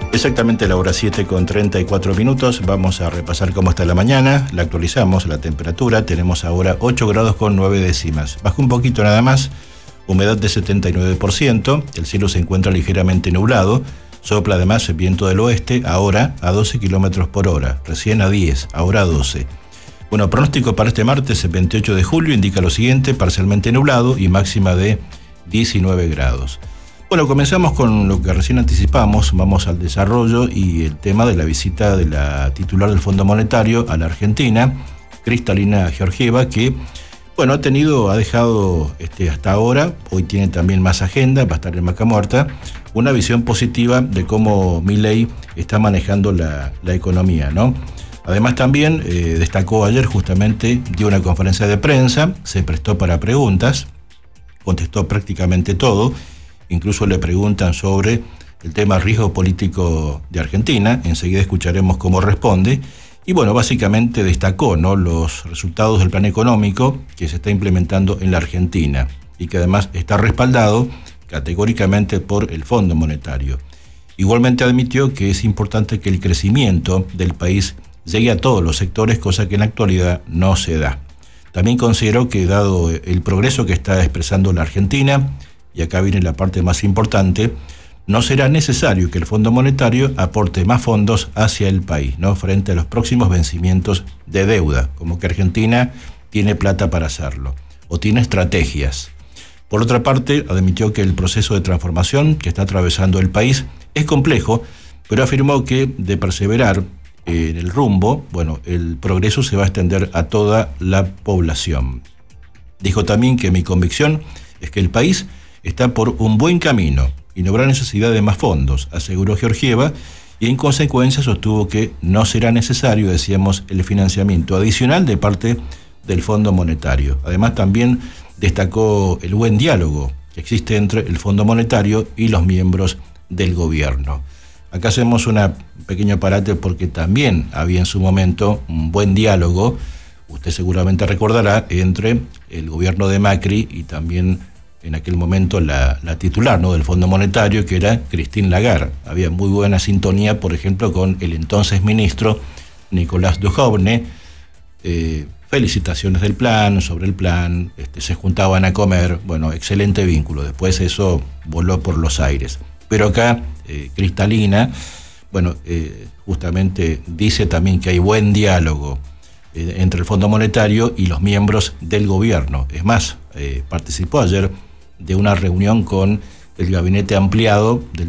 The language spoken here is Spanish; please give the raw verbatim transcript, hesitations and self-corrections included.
Exactamente la hora siete con treinta y cuatro minutos. Vamos a repasar cómo está la mañana. La actualizamos, la temperatura. Tenemos ahora ocho grados con nueve décimas. Bajó un poquito nada más. Humedad de setenta y nueve por ciento. El cielo se encuentra ligeramente nublado. Sopla además el viento del oeste, ahora a doce kilómetros por hora. Recién a diez, ahora a doce. Bueno, pronóstico para este martes, el veintiocho de julio, indica lo siguiente: parcialmente nublado y máxima de diecinueve grados. Bueno, comenzamos con lo que recién anticipamos, vamos al desarrollo y el tema de la visita de la titular del Fondo Monetario a la Argentina, Kristalina Georgieva, que, bueno, ha tenido, ha dejado este, hasta ahora, hoy tiene también más agenda, va a estar en Vaca Muerta, una visión positiva de cómo Milei está manejando la, la economía, ¿no? Además también eh, destacó ayer justamente, dio una conferencia de prensa, se prestó para preguntas, contestó prácticamente todo. Incluso le preguntan sobre el tema riesgo político de Argentina. Enseguida escucharemos cómo responde. Y bueno, básicamente destacó, ¿no?, los resultados del plan económico que se está implementando en la Argentina y que además está respaldado categóricamente por el Fondo Monetario. Igualmente admitió que es importante que el crecimiento del país llegue a todos los sectores, cosa que en la actualidad no se da. También consideró que, dado el progreso que está expresando la Argentina, y acá viene la parte más importante, no será necesario que el Fondo Monetario aporte más fondos hacia el país, ¿no?, frente a los próximos vencimientos de deuda, como que Argentina tiene plata para hacerlo, o tiene estrategias. Por otra parte, admitió que el proceso de transformación que está atravesando el país es complejo, pero afirmó que, de perseverar en el rumbo, bueno, el progreso se va a extender a toda la población. Dijo también que mi convicción es que el país está por un buen camino y no habrá necesidad de más fondos, aseguró Georgieva, y en consecuencia sostuvo que no será necesario, decíamos, el financiamiento adicional de parte del Fondo Monetario. Además también destacó el buen diálogo que existe entre el Fondo Monetario y los miembros del gobierno. Acá hacemos un pequeño parate porque también había en su momento un buen diálogo, usted seguramente recordará, entre el gobierno de Macri y también en aquel momento la, la titular, ¿no?, del Fondo Monetario, que era Christine Lagarde. Había muy buena sintonía, por ejemplo, con el entonces ministro Nicolás Duhovne. Eh, felicitaciones del plan, sobre el plan, este, se juntaban a comer, bueno, excelente vínculo. Después eso voló por los aires. Pero acá, eh, Kristalina, bueno, eh, justamente dice también que hay buen diálogo eh, entre el Fondo Monetario y los miembros del gobierno. Es más, eh, participó ayer de una reunión con el gabinete ampliado del